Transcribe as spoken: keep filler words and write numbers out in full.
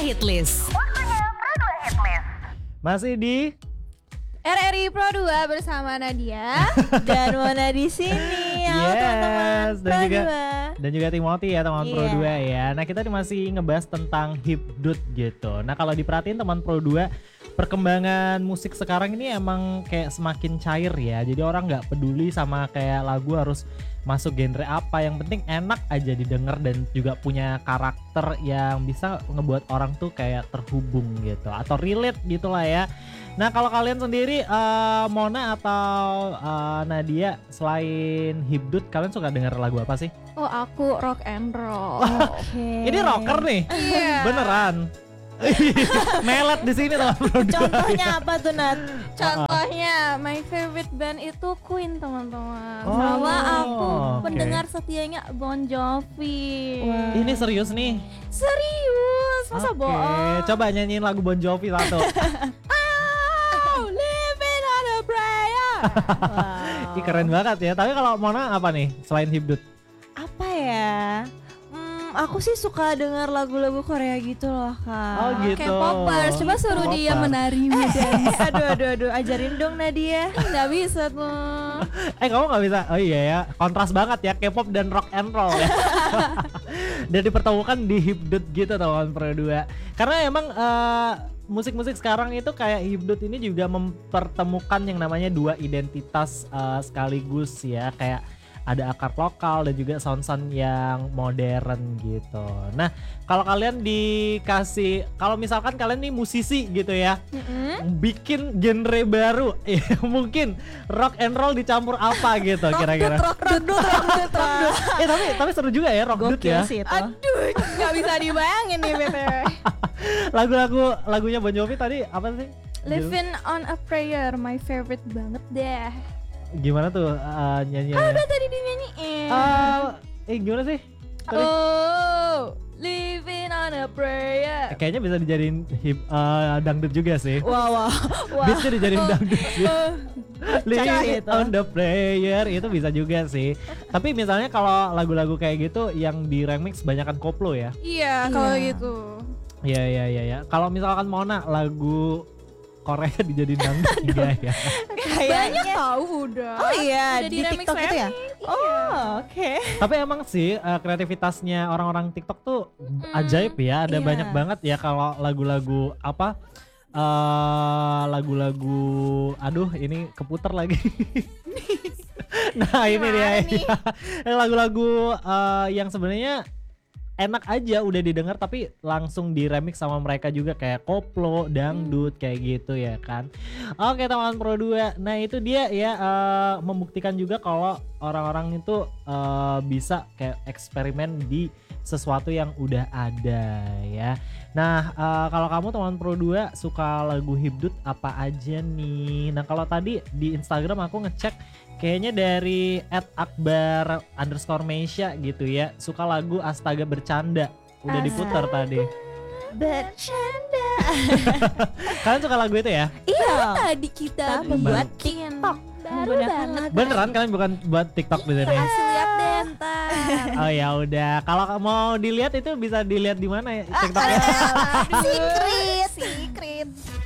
Hitlist. Waktunya Pro dua Hitlist. Masih di R R I Pro dua bersama Nadia dan Mona di sini. Halo Yes, teman-teman dan Pro juga- dua. dan juga Timothy ya teman Pro Iya. dua ya. Nah kita masih ngebahas tentang hipdut gitu. Nah kalau diperhatiin teman Pro dua, perkembangan musik sekarang ini emang kayak semakin cair ya. Jadi orang nggak peduli sama kayak lagu harus masuk genre apa, yang penting enak aja didengar dan juga punya karakter yang bisa ngebuat orang tuh kayak terhubung gitu atau relate gitulah ya. Nah kalau kalian sendiri eh, Mona atau eh, Nadia, selain hipdut kalian suka denger lagu apa sih? Oh aku rock and roll. Oke. Ini rocker nih, Iya. beneran. Melet di sini teman Pro dua. Contohnya apa tuh Nat? Contohnya my favorite band itu Queen teman-teman. Oh, Sama aku oke. pendengar setianya Bon Jovi. Ini serius nih. Serius, masa Oke, bohong? coba nyanyiin lagu Bon Jovi satu. Oh, living on a prayer. Wow. Ih keren banget ya. Tapi kalau Mona apa nih selain hipdut? Apa ya? Hmm, aku sih suka dengar lagu-lagu Korea gitu loh kak. Oh gitu. K-popers, coba suruh dia K-popers. menari Eh, dan eh, aduh aduh aduh, ajarin dong Nadia. nggak bisa tuh. Eh kamu nggak bisa? Oh iya ya, kontras banget ya K-pop dan rock and roll ya. Dan dipertemukan di hipdut gitu teman Pro dua. Karena emang eh, musik-musik sekarang itu kayak hipdut ini juga mempertemukan yang namanya dua identitas eh, sekaligus ya, kayak ada akar lokal dan juga sound-sound yang modern gitu. Nah, kalau kalian dikasih, kalau misalkan kalian nih musisi gitu ya, bikin genre baru, ya mungkin rock and roll dicampur apa gitu kira-kira. Rock dut, rock dut, rock dut. Eh tapi tapi seru juga ya rock dut Gokil ya. sih itu. Aduh, nggak bisa dibayangin nih B T W. Lagu-lagu lagunya Bon Jovi tadi apa sih? Living on a prayer, my favorite banget deh. Gimana tuh uh, nyanyiannya? Udah tadi dinyanyiin. Uh, eh gimana sih? Tadi? Oh, living on a prayer. Eh, kayaknya bisa dijadiin hip uh, dangdut juga sih. Wah wah. Wah. Bisa dijadiin dangdut sih. Oh, Live itu. on the prayer itu bisa juga sih. Tapi misalnya kalau lagu-lagu kayak gitu yang di remix banyakan koplo ya. iya, Iya. kalau gitu. Iya iya iya ya. Kalau misalkan Mona lagu Korea dijadiin dangdut enggak ya? Banyak tahu udah. Oh iya, Udah di remix TikTok itu ya? remix. Oh, oke. Tapi emang sih uh, kreativitasnya orang-orang TikTok tuh ajaib ya. Ada Iya. banyak banget ya kalau lagu-lagu apa uh, lagu-lagu aduh ini keputer lagi. Nah ini dia Gimana ya. Lagu-lagu uh, yang sebenarnya enak aja udah didengar tapi langsung diremix sama mereka juga kayak koplo, dangdut kayak gitu ya kan. Oke teman Pro dua. Nah itu dia ya uh, membuktikan juga kalau orang-orang itu uh, bisa kayak eksperimen di sesuatu yang udah ada ya. Nah uh, kalau kamu teman Pro dua suka lagu hipdut apa aja nih? Nah kalau tadi di Instagram aku ngecek kayaknya dari at akbar underscore Meisha gitu ya, suka lagu Astaga Bercanda. Udah diputar tadi. Bercanda. Kalian suka lagu itu ya? Iya. Tadi kita Kita buat membuat TikTok. Baru Menggunakan banget. Beneran kalian bukan buat TikTok di sini? Kasih lihat deh ntar. Oh ya udah, kalau mau dilihat itu bisa dilihat di mana ya TikToknya? Secret, secret.